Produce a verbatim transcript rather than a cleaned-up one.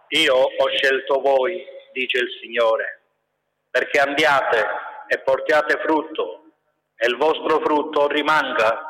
Io ho scelto voi, dice il Signore, perché andiate e portiate frutto, e il vostro frutto rimanga,